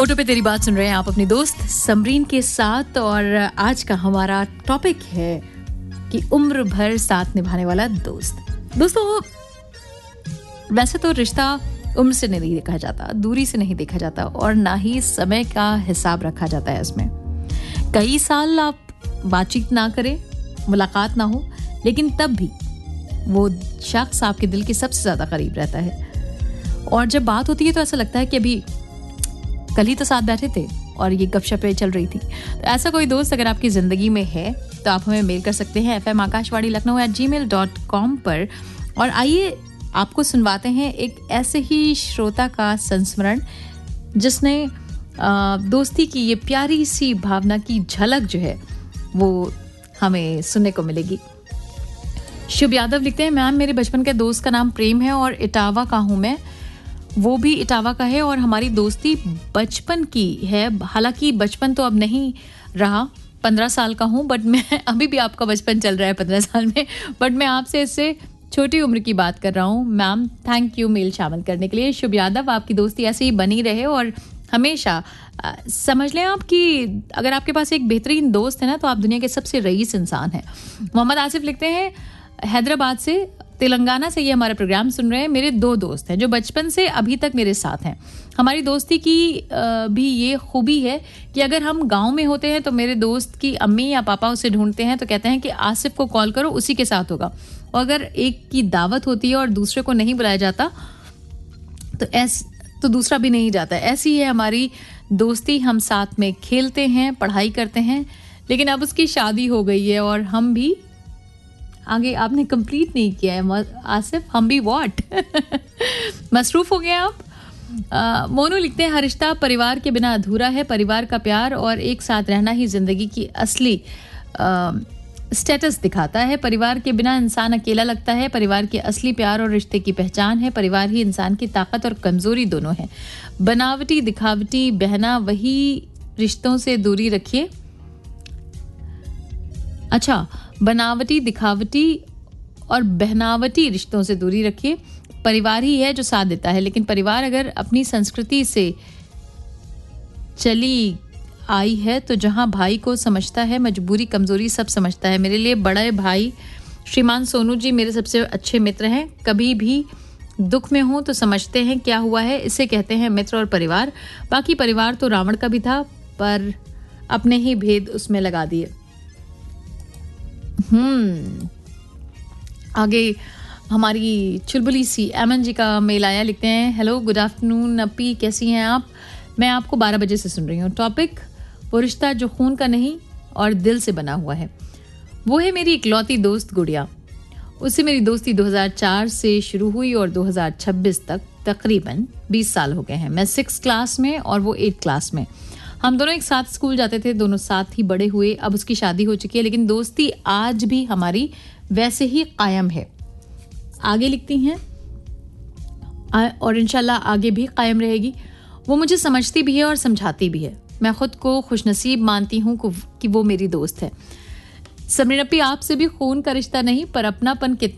मोटो पे तेरी बात सुन रहे हैं आप अपनी दोस्त समरीन के साथ। और आज का हमारा टॉपिक है कि उम्र भर साथ निभाने वाला दोस्त। दोस्तों, वैसे तो रिश्ता उम्र से नहीं देखा जाता, दूरी से नहीं देखा जाता और ना ही समय का हिसाब रखा जाता है इसमें। कई साल आप बातचीत ना करें, मुलाकात ना हो, लेकिन तब भी वो शख्स आपके दिल के सबसे ज़्यादा करीब रहता है। और जब बात होती है तो ऐसा लगता है कि अभी कल ही तो साथ बैठे थे और ये गपशपें चल रही थी। तो ऐसा कोई दोस्त अगर आपकी ज़िंदगी में है तो आप हमें मेल कर सकते हैं fm.akashwadi.lucknow@gmail.com पर। और आइए आपको सुनवाते हैं एक ऐसे ही श्रोता का संस्मरण जिसने दोस्ती की ये प्यारी सी भावना की झलक जो है वो हमें सुनने को मिलेगी। शुभ यादव लिखते हैं, मैम मेरे बचपन के दोस्त का नाम प्रेम है और इटावा का हूँ मैं, वो भी इटावा का है और हमारी दोस्ती बचपन की है। हालांकि बचपन तो अब नहीं रहा, 15 साल का हूँ, बट मैं अभी भी आपका बचपन चल रहा है 15 साल में, बट मैं आपसे इससे छोटी उम्र की बात कर रहा हूँ। मैम थैंक यू मेल शामिल करने के लिए। शुभ यादव, आपकी दोस्ती ऐसे ही बनी रहे और हमेशा समझ लें आप कि अगर आपके पास एक बेहतरीन दोस्त है ना तो आप दुनिया के सबसे रईस इंसान हैं। मोहम्मद आसिफ लिखते हैं हैदराबाद से, तेलंगाना से ये हमारा प्रोग्राम सुन रहे हैं। मेरे 2 दोस्त हैं जो बचपन से अभी तक मेरे साथ हैं। हमारी दोस्ती की भी ये खूबी है कि अगर हम गांव में होते हैं तो मेरे दोस्त की अम्मी या पापा उसे ढूंढते हैं तो कहते हैं कि आसिफ को कॉल करो, उसी के साथ होगा। और अगर एक की दावत होती है और दूसरे को नहीं बुलाया जाता तो दूसरा भी नहीं जाता। ऐसी है हमारी दोस्ती। हम साथ में खेलते हैं, पढ़ाई करते हैं, लेकिन अब उसकी शादी हो गई है और हम भी आगे आपने कंप्लीट नहीं किया है आसिफ, हम भी व्हाट मसरूफ हो गए आप। मोनू लिखते हैं, हर रिश्ता परिवार के बिना अधूरा है। परिवार का प्यार और एक साथ रहना ही जिंदगी की असली स्टेटस दिखाता है। परिवार के बिना इंसान अकेला लगता है। परिवार के असली प्यार और रिश्ते की पहचान है। परिवार ही इंसान की ताकत और कमजोरी दोनों है। बनावटी दिखावटी बहना वही रिश्तों से दूरी रखिए। अच्छा, बनावटी दिखावटी और बहनावटी रिश्तों से दूरी रखिए। परिवार ही है जो साथ देता है, लेकिन परिवार अगर अपनी संस्कृति से चली आई है तो जहां भाई को समझता है, मजबूरी कमजोरी सब समझता है। मेरे लिए बड़े भाई श्रीमान सोनू जी मेरे सबसे अच्छे मित्र हैं। कभी भी दुख में हूं तो समझते हैं क्या हुआ है, इसे कहते हैं मित्र और परिवार। बाकी परिवार तो रावण का भी था पर अपने ही भेद उसमें लगा दिए। आगे हमारी चुलबुली सी एमन जी का मेल आया। लिखते हैं, हेलो गुड आफ्टरनून अपी, कैसी हैं आप? मैं आपको 12 बजे से सुन रही हूँ। टॉपिक वो रिश्ता जो खून का नहीं और दिल से बना हुआ है। वो है मेरी इकलौती दोस्त गुड़िया। उससे मेरी दोस्ती 2004 से शुरू हुई और 2026 तक तकरीबन 20 साल हो गए हैं। मैं 6th क्लास में और वो 8th क्लास में। हम दोनों एक साथ स्कूल जाते थे, दोनों साथ ही बड़े हुए। अब उसकी शादी हो चुकी है, लेकिन दोस्ती आज भी हमारी वैसे ही कायम है। आगे लिखती हैं और इंशाल्लाह आगे भी कायम रहेगी। वो मुझे समझती भी है और समझाती भी है। मैं खुद को खुशनसीब मानती हूँ कि वो मेरी दोस्त है। समरीन अपी, आपसे भी खून का रिश्ता नहीं पर अपनापन कितना